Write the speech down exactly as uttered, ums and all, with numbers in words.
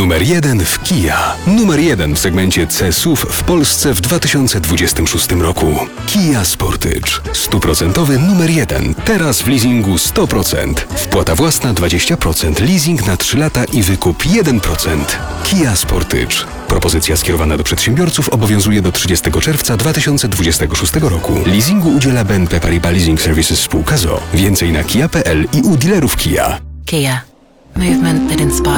Numer jeden w Kia. Numer jeden w segmencie C S U V w Polsce w dwa tysiące dwudziestym szóstym roku. Kia Sportage. Stuprocentowy numer jeden. Teraz w leasingu sto procent. Wpłata własna dwadzieścia procent. Leasing na trzy lata i wykup jeden procent. Kia Sportage. Propozycja skierowana do przedsiębiorców obowiązuje do trzydziestego czerwca dwa tysiące dwudziestego szóstego roku. Leasingu udziela B N P Paribas Leasing Services spółka z o o. Więcej na kia kropka p l i u dealerów Kia. Kia. Movement that inspires.